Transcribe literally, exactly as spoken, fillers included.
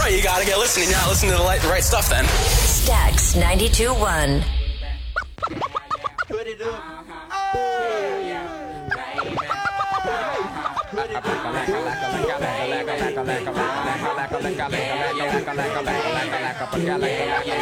you gotta get listening. You're not listening to the right, the right stuff then. Stax ninety-two point one. Put it up. Oh,